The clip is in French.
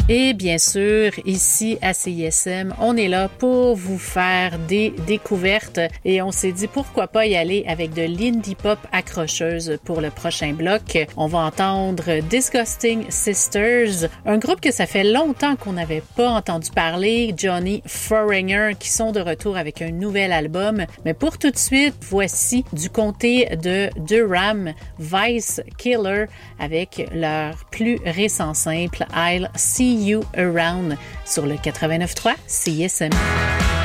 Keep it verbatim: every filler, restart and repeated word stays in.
Et bien sûr, ici à C I S M, on est là pour vous faire des découvertes et on s'est dit pourquoi pas y aller avec de l'indie pop accrocheuse pour le prochain bloc. On va entendre Disgusting Sisters, un groupe que ça fait longtemps qu'on n'avait pas entendu parler, Johnny Foreigner, qui sont de retour avec un nouvel album. Mais pour tout de suite, voici du comté de Durham, Vice Killer, avec leur plus récent simple, I'll See You Around, sur le quatre-vingt-neuf point trois C I S M.